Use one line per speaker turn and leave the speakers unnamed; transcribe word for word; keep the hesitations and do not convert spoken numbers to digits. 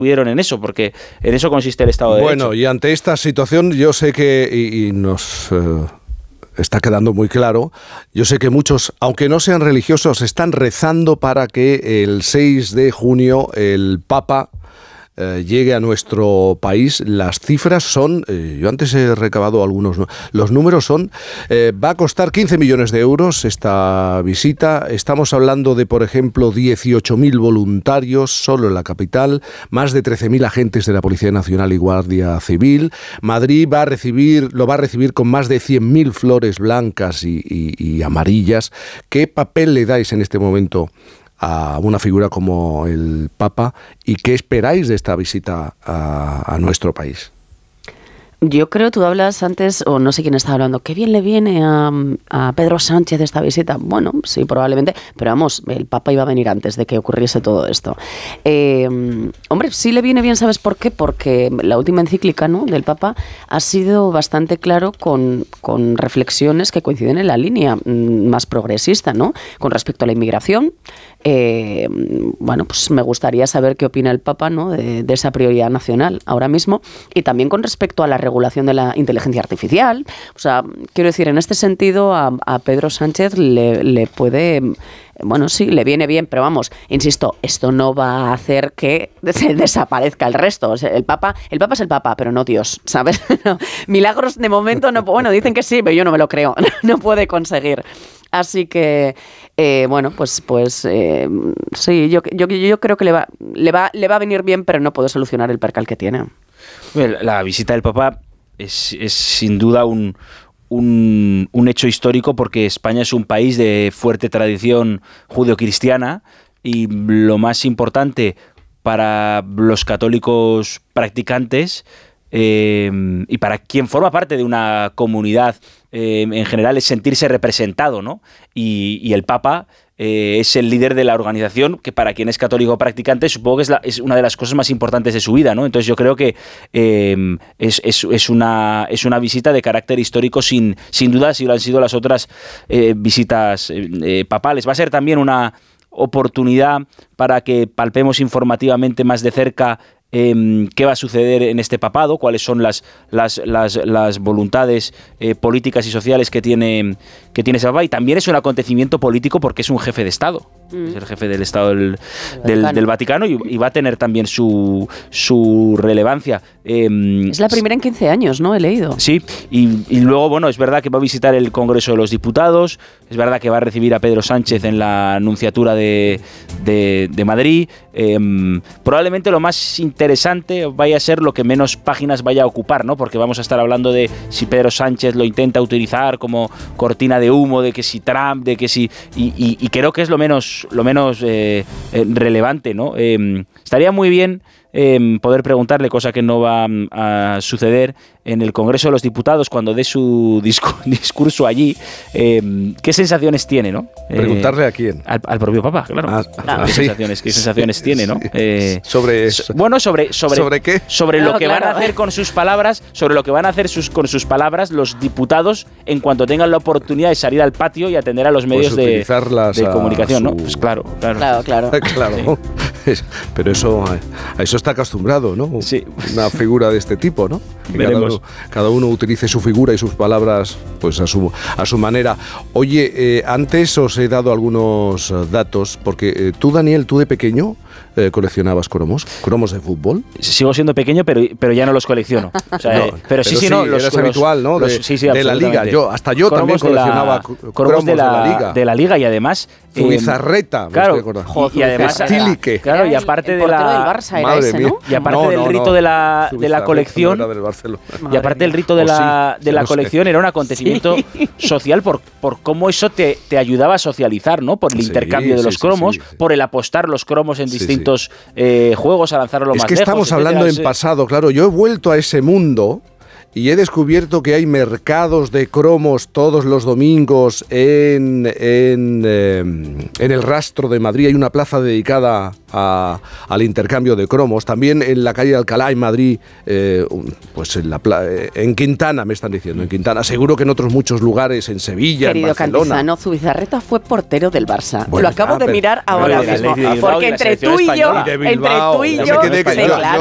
pudieron en eso, porque en eso consiste el Estado de
Bueno,
Derecho.
y ante esta situación yo sé que, y, y nos eh, está quedando muy claro, yo sé que muchos, aunque no sean religiosos, están rezando para que el seis de junio el Papa eh, llegue a nuestro país. Las cifras son, eh, yo antes he recabado algunos, los números son, eh, va a costar quince millones de euros esta visita. Estamos hablando de, por ejemplo, dieciocho mil voluntarios solo en la capital, más de trece mil agentes de la Policía Nacional y Guardia Civil. Madrid va a recibir, lo va a recibir con más de cien mil flores blancas y, y, y amarillas. ¿Qué papel le dais en este momento a una figura como el Papa y qué esperáis de esta visita a, a nuestro país?
Yo creo, tú hablas antes, o no sé quién estaba hablando, qué bien le viene a, a Pedro Sánchez esta visita. Bueno, sí, probablemente, pero vamos, el Papa iba a venir antes de que ocurriese todo esto. Eh, hombre, sí le viene bien, ¿sabes por qué? Porque la última encíclica, ¿no?, del Papa ha sido bastante claro con, con reflexiones que coinciden en la línea más progresista, ¿no?, con respecto a la inmigración. Eh, bueno, pues me gustaría saber qué opina el Papa, ¿no?, de, de esa prioridad nacional ahora mismo, y también con respecto a la regulación de la inteligencia artificial. O sea, quiero decir, en este sentido a, a Pedro Sánchez le, le puede, bueno, sí, le viene bien, pero vamos, insisto, esto no va a hacer que se desaparezca el resto. O sea, el Papa, el Papa es el Papa, pero no Dios, ¿sabes? No, milagros de momento no, bueno, dicen que sí, pero yo no me lo creo, no puede conseguir. Así que, eh, bueno, pues pues eh, sí, yo, yo, yo creo que le va, le, va, le va a venir bien, pero no puede solucionar el percal que tiene.
La visita del Papa es, es sin duda un, un, un hecho histórico, porque España es un país de fuerte tradición judeocristiana, y lo más importante para los católicos practicantes eh, y para quien forma parte de una comunidad eh, en general es sentirse representado, ¿no? Y, y el Papa eh, es el líder de la organización, que para quien es católico practicante supongo que es, la, es una de las cosas más importantes de su vida, ¿no? Entonces yo creo que eh, es, es, es, una, es una visita de carácter histórico sin, sin duda, si lo han sido las otras eh, visitas eh, papales. Va a ser también una oportunidad para que palpemos informativamente más de cerca Eh, qué va a suceder en este papado, cuáles son las, las, las, las voluntades eh, políticas y sociales que tiene, que tiene ese papa. Y también es un acontecimiento político porque es un jefe de Estado, mm. es el jefe del Estado del, del, del Vaticano, y, y va a tener también su, su relevancia. Eh,
es la primera en quince años, ¿no? He leído.
Sí, y, y luego, bueno, es verdad que va a visitar el Congreso de los Diputados, es verdad que va a recibir a Pedro Sánchez en la Nunciatura de, de, de Madrid. Eh, probablemente lo más interesante vaya a ser lo que menos páginas vaya a ocupar, ¿no? Porque vamos a estar hablando de si Pedro Sánchez lo intenta utilizar como cortina de humo, de que si Trump, de que si... Y, y, y creo que es lo menos, lo menos eh, eh, relevante, ¿no? Eh, estaría muy bien eh, poder preguntarle, cosa que no va a suceder en el Congreso de los Diputados cuando dé su discu- discurso allí, eh, qué sensaciones tiene, ¿no?
¿Preguntarle
eh,
a quién?
Al, al propio Papa, claro.
Ah,
ah, ¿Qué,
sí.
sensaciones, ¿Qué sensaciones sí, tiene, no?
Sí.
Eh,
sobre
so, bueno, sobre, sobre,
¿Sobre qué?
Sobre
claro,
lo que
claro.
van a hacer con sus palabras, sobre lo que van a hacer sus, con sus palabras los diputados en cuanto tengan la oportunidad de salir al patio y atender a los medios
pues
de, de comunicación,
su...
¿no? Pues claro, claro.
Claro, claro.
claro. Sí. Pero eso, a eso está acostumbrado, ¿no?
Sí.
Una figura de este tipo, ¿no? Que
Veremos.
Cada uno, cada uno utilice su figura y sus palabras pues a su, a su manera. Oye, eh, antes os he dado algunos datos, porque eh, tú, Daniel, tú de pequeño eh, coleccionabas cromos, cromos de fútbol.
Sigo siendo pequeño, pero, pero ya no los colecciono. O sea,
no,
eh, pero sí,
pero
sí, no.
sí,
Los,
eras
los,
habitual, ¿no?
Los,
de,
sí, sí,
de la Liga. Yo, hasta yo también coleccionaba
cromos
cromos
de la,
de la Liga.
De la Liga y además...
Zubizarreta,
eh, claro,
joder,
y, y además...
Stilique.
Claro, y aparte
el, el
de la...
del Barça era
Madre
ese,
mía.
¿no?
Y aparte
no,
del
no,
rito
no.
de la, de la colección...
No era del Barcelona.
Y aparte del rito de
O
la,
sí,
de la
no
colección
sé.
era un acontecimiento sí. social por, por cómo eso te, te ayudaba a socializar, ¿no? Por el
sí,
intercambio de los
sí,
cromos,
sí, sí, sí.
por el apostar los cromos en
sí,
distintos sí. Eh, juegos, a lanzarlo
es
más
que
lejos.
Estamos hablando
etcétera.
en pasado, claro. Yo he vuelto a ese mundo y he descubierto que hay mercados de cromos todos los domingos en, en, eh, en el Rastro de Madrid. Hay una plaza dedicada a, al intercambio de cromos. También en la calle Alcalá, en Madrid, eh, pues en, la, en Quintana, me están diciendo, en Quintana. Seguro que en otros muchos lugares, en Sevilla,
Querido
en Barcelona.
Cantizano, Zubizarreta fue portero del Barça.
Bueno,
Lo acabo
ah,
de
pero,
mirar ahora
de
mismo.
Bilbao,
Porque
de la
entre
selección
tú y yo,
española.
Y de
entre
Bilbao.
tú y
Yo
yo,
me quedé que
sí,
yo-
claro.